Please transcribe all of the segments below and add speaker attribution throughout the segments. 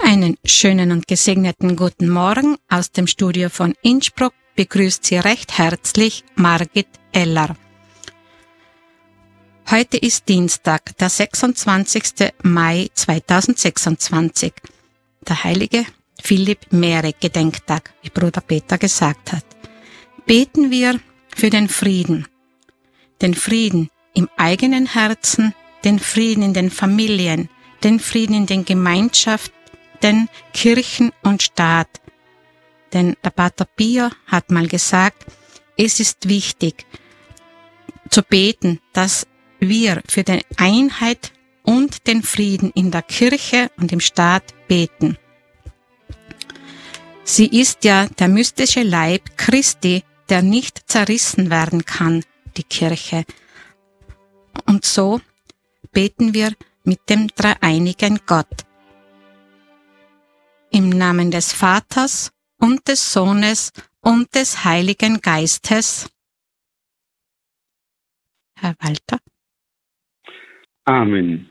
Speaker 1: Einen schönen und gesegneten guten Morgen aus dem Studio von Innsbruck begrüßt Sie recht herzlich Margit Eller. Heute ist Dienstag, der 26. Mai 2026, der heilige Philipp Merek Gedenktag, wie Bruder Peter gesagt hat. Beten wir für den Frieden im eigenen Herzen, den Frieden in den Familien, den Frieden in den Gemeinschaften, Kirchen und Staat. Denn der Pater Pio hat mal gesagt, es ist wichtig zu beten, dass wir für die Einheit und den Frieden in der Kirche und im Staat beten. Sie ist ja der mystische Leib Christi, der nicht zerrissen werden kann, die Kirche. Und so beten wir mit dem dreieinigen Gott. Im Namen des Vaters und des Sohnes und des Heiligen Geistes. Herr Walter.
Speaker 2: Amen.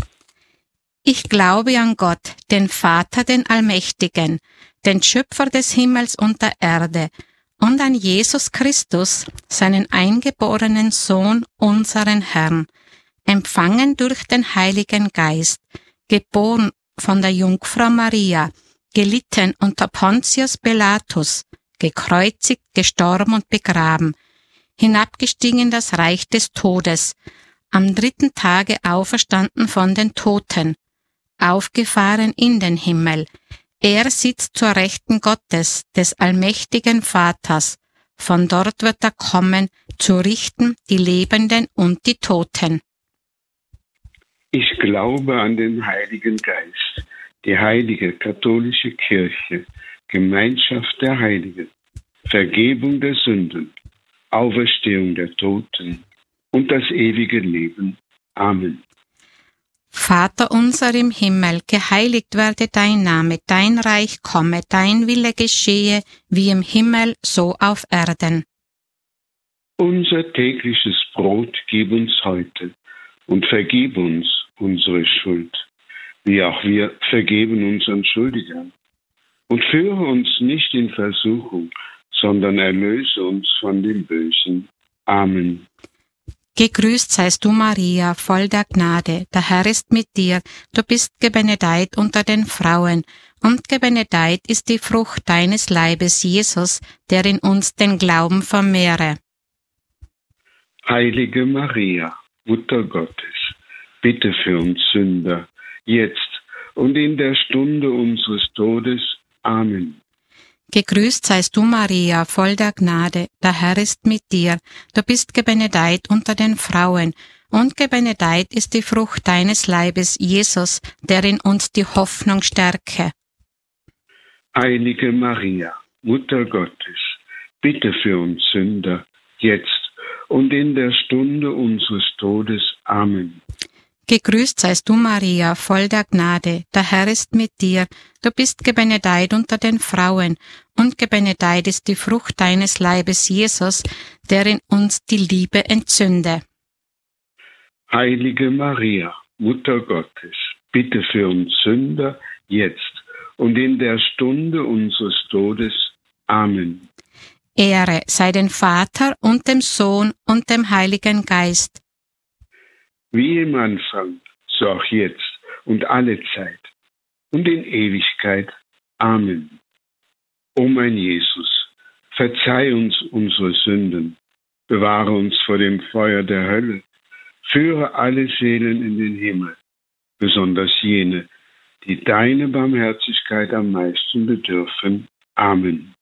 Speaker 1: Ich glaube an Gott, den Vater, den Allmächtigen, den Schöpfer des Himmels und der Erde, und an Jesus Christus, seinen eingeborenen Sohn, unseren Herrn, empfangen durch den Heiligen Geist, geboren von der Jungfrau Maria, gelitten unter Pontius Pilatus, gekreuzigt, gestorben und begraben, hinabgestiegen in das Reich des Todes, am 3. Tage auferstanden von den Toten, aufgefahren in den Himmel. Er sitzt zur Rechten Gottes, des allmächtigen Vaters. Von dort wird er kommen, zu richten die Lebenden und die Toten.
Speaker 2: Ich glaube an den Heiligen Geist, die heilige katholische Kirche, Gemeinschaft der Heiligen, Vergebung der Sünden, Auferstehung der Toten und das ewige Leben. Amen.
Speaker 1: Vater unser im Himmel, geheiligt werde dein Name, dein Reich komme, dein Wille geschehe, wie im Himmel, so auf Erden.
Speaker 2: Unser tägliches Brot gib uns heute und vergib uns unsere Schuld, wie auch wir vergeben unseren Schuldigern. Und führe uns nicht in Versuchung, sondern erlöse uns von dem Bösen. Amen.
Speaker 1: Gegrüßt seist du, Maria, voll der Gnade, der Herr ist mit dir, du bist gebenedeit unter den Frauen, und gebenedeit ist die Frucht deines Leibes, Jesus, der in uns den Glauben vermehre.
Speaker 2: Heilige Maria, Mutter Gottes, bitte für uns Sünder, jetzt und in der Stunde unseres Todes. Amen.
Speaker 1: Gegrüßt seist du, Maria, voll der Gnade, der Herr ist mit dir, du bist gebenedeit unter den Frauen, und gebenedeit ist die Frucht deines Leibes, Jesus, der in uns die Hoffnung stärke.
Speaker 2: Heilige Maria, Mutter Gottes, bitte für uns Sünder, jetzt und in der Stunde unseres Todes. Amen.
Speaker 1: Gegrüßt seist du, Maria, voll der Gnade, der Herr ist mit dir, du bist gebenedeit unter den Frauen, und gebenedeit ist die Frucht deines Leibes, Jesus, der in uns die Liebe entzünde.
Speaker 2: Heilige Maria, Mutter Gottes, bitte für uns Sünder, jetzt und in der Stunde unseres Todes. Amen.
Speaker 1: Ehre sei dem Vater und dem Sohn und dem Heiligen Geist.
Speaker 2: Wie im Anfang, so auch jetzt und alle Zeit und in Ewigkeit. Amen. O mein Jesus, verzeih uns unsere Sünden, bewahre uns vor dem Feuer der Hölle, führe alle Seelen in den Himmel, besonders jene, die deine Barmherzigkeit am meisten bedürfen. Amen.